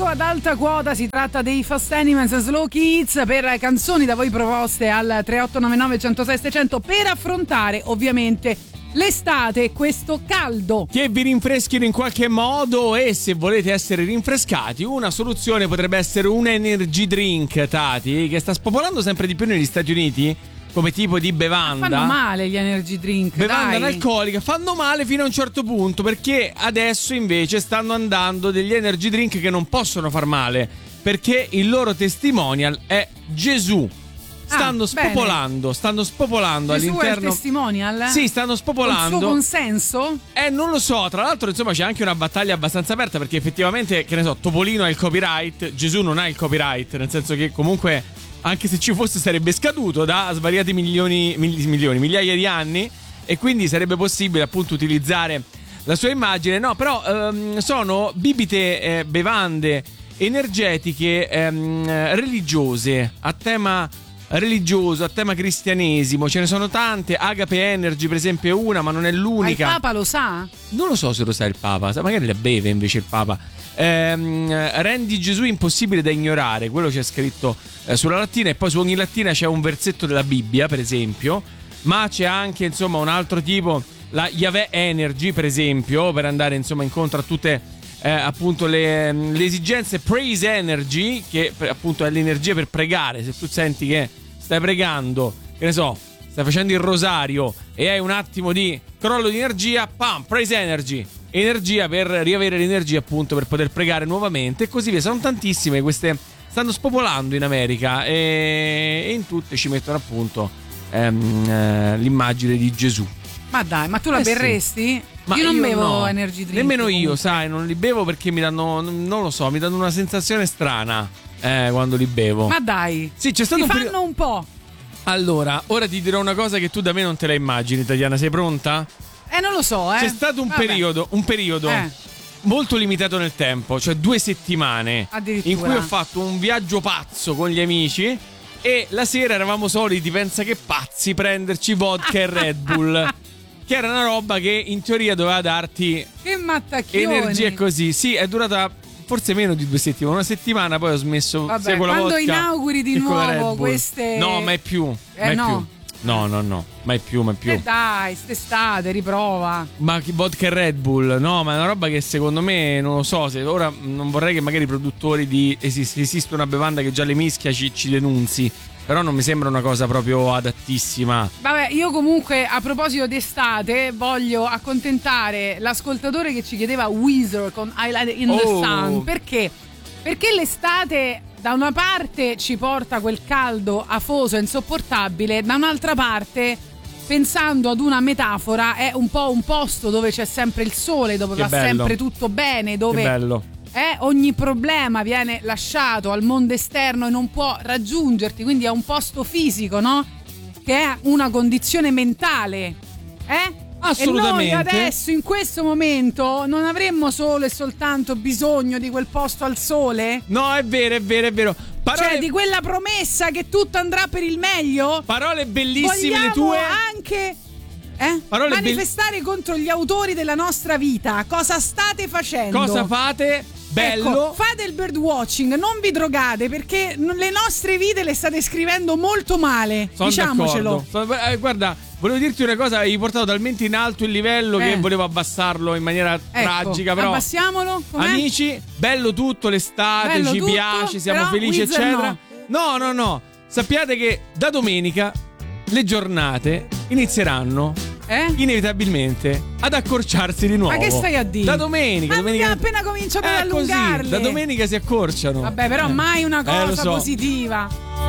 ad alta quota, si tratta dei Fast Animals Slow Kids per canzoni da voi proposte al 3899 106 600 per affrontare ovviamente l'estate e questo caldo. Che vi rinfreschino in qualche modo, e se volete essere rinfrescati una soluzione potrebbe essere un energy drink, Tati, che sta spopolando sempre di più negli Stati Uniti come tipo di bevanda. Fanno male gli energy drink, bevanda dai. analcolica, fanno male fino a un certo punto, perché adesso invece stanno andando degli energy drink che non possono far male, perché il loro testimonial è Gesù. Stanno spopolando Gesù all'interno. È il testimonial? Sì, stanno spopolando. Con il suo consenso? Non lo so, tra l'altro insomma c'è anche una battaglia abbastanza aperta, perché effettivamente, che ne so, Topolino ha il copyright, Gesù non ha il copyright, nel senso che comunque anche se ci fosse sarebbe scaduto da svariati migliaia di anni, e quindi sarebbe possibile appunto utilizzare la sua immagine. No, però sono bibite, bevande energetiche religiose, a tema religioso, a tema cristianesimo. Ce ne sono tante. Agape Energy per esempio è una, ma non è l'unica. Ma il Papa lo sa? Non lo so se lo sa il Papa, magari le beve invece il Papa. Rendi Gesù impossibile da ignorare, quello c'è scritto sulla lattina, e poi su ogni lattina c'è un versetto della Bibbia per esempio, ma c'è anche insomma un altro tipo, la Yahweh Energy per esempio, per andare insomma incontro a tutte appunto le esigenze. Praise Energy, che appunto è l'energia per pregare. Se tu senti che stai pregando, che ne so, stai facendo il rosario e hai un attimo di crollo di energia, pam, Praise Energy, energia per riavere l'energia appunto per poter pregare nuovamente, e così via. Sono tantissime queste, stanno spopolando in America, e in tutte ci mettono appunto l'immagine di Gesù. Ma dai, ma tu la berresti? Sì. Ma io non bevo no, energy drink. Nemmeno io, sai, non li bevo perché mi danno, non lo so, mi danno una sensazione strana quando li bevo. Ma dai, sì, c'è stato fanno un po'. Allora, ora ti dirò una cosa che tu da me non te la immagini, Tatiana, sei pronta? Non lo so, C'è stato un periodo molto limitato nel tempo, cioè 2 settimane, in cui ho fatto un viaggio pazzo con gli amici, e la sera eravamo soliti, pensa che pazzi, prenderci vodka e Red Bull, che era una roba che in teoria doveva darti che mattacchioni, energia, così. Sì, è durata forse meno di 2 settimane, una settimana, poi ho smesso. Vabbè, sia con la quando vodka inauguri di nuovo queste... No, mai più. No. No, mai più. Dai, st'estate, riprova. Ma vodka e Red Bull, no, ma è una roba che secondo me, non lo so, se ora non vorrei che magari i produttori di esiste una bevanda che già le mischia ci denunzi, però non mi sembra una cosa proprio adattissima. Vabbè, io comunque a proposito d'estate voglio accontentare l'ascoltatore che ci chiedeva Weezer con Highlight in the Sun. Perché? Perché l'estate da una parte ci porta quel caldo afoso e insopportabile, da un'altra parte, pensando ad una metafora, è un po' un posto dove c'è sempre il sole, dove va sempre tutto bene, dove ogni problema viene lasciato al mondo esterno e non può raggiungerti, quindi è un posto fisico, no? Che è una condizione mentale, Assolutamente. E noi adesso, in questo momento, non avremmo solo e soltanto bisogno di quel posto al sole? No, è vero. Cioè, di quella promessa che tutto andrà per il meglio? Parole bellissime. Vogliamo le tue. Anche manifestare contro gli autori della nostra vita. Cosa state facendo? Cosa fate? Bello. Ecco, fate il birdwatching, non vi drogate, perché le nostre vite le state scrivendo molto male. Diciamocelo. Guarda, volevo dirti una cosa, hai portato talmente in alto il livello che volevo abbassarlo in maniera tragica, però abbassiamolo. Com'è? Amici, bello tutto, l'estate, ci piace, siamo felici, eccetera. No. Sappiate che da domenica le giornate inizieranno inevitabilmente ad accorciarsi di nuovo. Ma che stai a dire? Da domenica. Abbiamo appena cominciato ad allungarle. Così, da domenica si accorciano. Vabbè, però mai una cosa positiva.